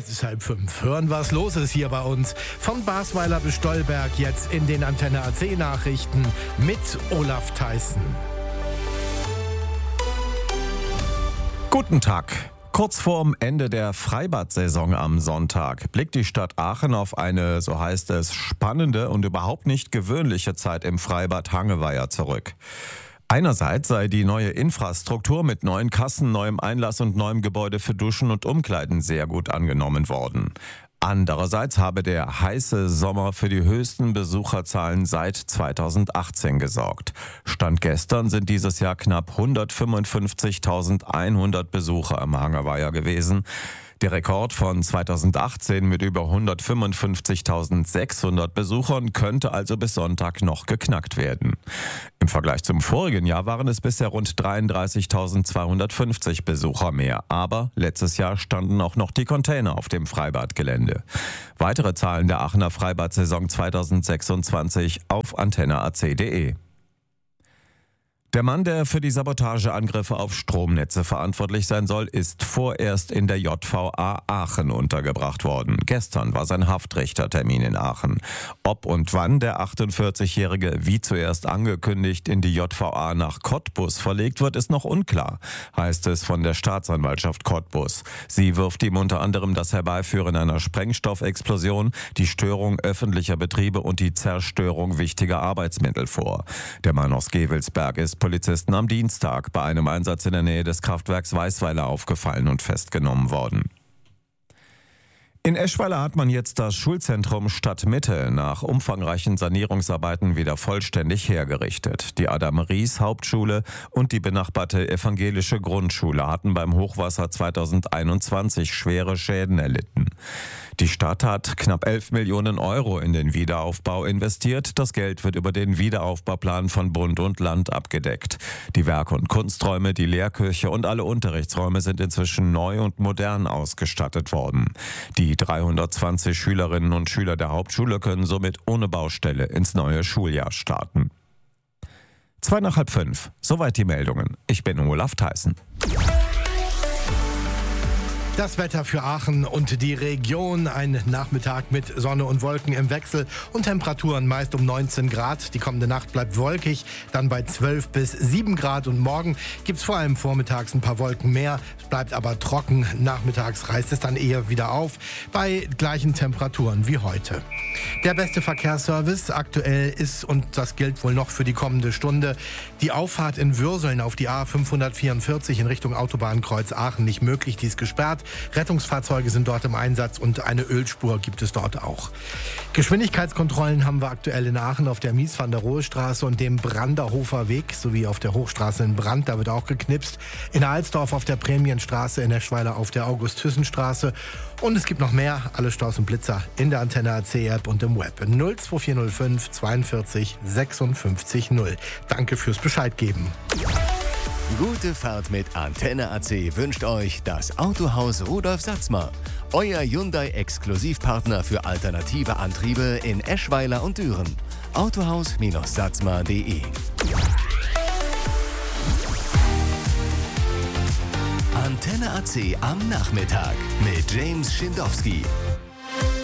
Es ist 4:30. Hören, was los ist hier bei uns. Von Basweiler bis Stolberg jetzt in den Antenne AC Nachrichten mit Olaf Theissen. Guten Tag. Kurz vorm Ende der Freibad-Saison am Sonntag blickt die Stadt Aachen auf eine, so heißt es, spannende und überhaupt nicht gewöhnliche Zeit im Freibad Hangeweiher zurück. Einerseits sei die neue Infrastruktur mit neuen Kassen, neuem Einlass und neuem Gebäude für Duschen und Umkleiden sehr gut angenommen worden. Andererseits habe der heiße Sommer für die höchsten Besucherzahlen seit 2018 gesorgt. Stand gestern sind dieses Jahr knapp 155.100 Besucher am Hangeweiher gewesen. Der Rekord von 2018 mit über 155.600 Besuchern könnte also bis Sonntag noch geknackt werden. Im Vergleich zum vorigen Jahr waren es bisher rund 33.250 Besucher mehr. Aber letztes Jahr standen auch noch die Container auf dem Freibadgelände. Weitere Zahlen der Aachener Freibad-Saison 2026 auf antenneac.de. Der Mann, der für die Sabotageangriffe auf Stromnetze verantwortlich sein soll, ist vorerst in der JVA Aachen untergebracht worden. Gestern war sein Haftrichtertermin in Aachen. Ob und wann der 48-Jährige, wie zuerst angekündigt, in die JVA nach Cottbus verlegt wird, ist noch unklar, heißt es von der Staatsanwaltschaft Cottbus. Sie wirft ihm unter anderem das Herbeiführen einer Sprengstoffexplosion, die Störung öffentlicher Betriebe und die Zerstörung wichtiger Arbeitsmittel vor. Der Mann aus Gevelsberg ist Polizisten am Dienstag bei einem Einsatz in der Nähe des Kraftwerks Weißweiler aufgefallen und festgenommen worden. In Eschweiler hat man jetzt das Schulzentrum Stadtmitte nach umfangreichen Sanierungsarbeiten wieder vollständig hergerichtet. Die Adam-Ries-Hauptschule und die benachbarte evangelische Grundschule hatten beim Hochwasser 2021 schwere Schäden erlitten. Die Stadt hat knapp 11 Millionen Euro in den Wiederaufbau investiert. Das Geld wird über den Wiederaufbauplan von Bund und Land abgedeckt. Die Werk- und Kunsträume, die Lehrküche und alle Unterrichtsräume sind inzwischen neu und modern ausgestattet worden. Die 320 Schülerinnen und Schüler der Hauptschule können somit ohne Baustelle ins neue Schuljahr starten. 4:45. Soweit die Meldungen. Ich bin Olaf Theissen. Das Wetter für Aachen und die Region. Ein Nachmittag mit Sonne und Wolken im Wechsel und Temperaturen meist um 19 Grad. Die kommende Nacht bleibt wolkig, dann bei 12 bis 7 Grad. Und morgen gibt es vor allem vormittags ein paar Wolken mehr. Es bleibt aber trocken. Nachmittags reißt es dann eher wieder auf bei gleichen Temperaturen wie heute. Der beste Verkehrsservice aktuell ist, und das gilt wohl noch für die kommende Stunde, die Auffahrt in Würseln auf die A544 in Richtung Autobahnkreuz Aachen nicht möglich. Die ist gesperrt. Rettungsfahrzeuge sind dort im Einsatz und eine Ölspur gibt es dort auch. Geschwindigkeitskontrollen haben wir aktuell in Aachen auf der Mies-van-der-Rohe-Straße und dem Branderhofer Weg sowie auf der Hochstraße in Brand, da wird auch geknipst. In Alsdorf auf der Prämienstraße, in Eschweiler auf der August-Thyssen-Straße. Und es gibt noch mehr, alle Staus und Blitzer in der Antenne AC-App und im Web. 02405 42 56 0. Danke fürs Bescheid geben. Gute Fahrt mit Antenne AC wünscht euch das Autohaus Rudolf Satzmer. Euer Hyundai-Exklusivpartner für alternative Antriebe in Eschweiler und Düren. Autohaus-satzmer.de. Antenne AC am Nachmittag mit James Schindowski.